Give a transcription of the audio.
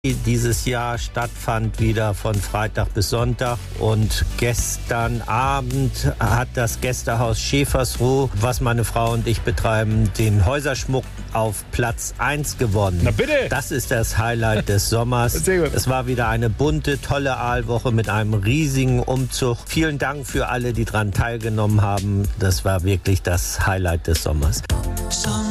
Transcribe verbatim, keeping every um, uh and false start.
dieses Jahr stattfand, wieder von Freitag bis Sonntag. Und gestern Abend hat das Gästehaus Schäfersruh, was meine Frau und ich betreiben, den Häuserschmuck auf Platz eins gewonnen. Na bitte! Das ist das Highlight des Sommers. Sehr gut. Es war wieder eine bunte, tolle Aalwoche mit einem riesigen Umzug. Vielen Dank für alle, die daran teilgenommen haben. Das war wirklich das Highlight des Sommers.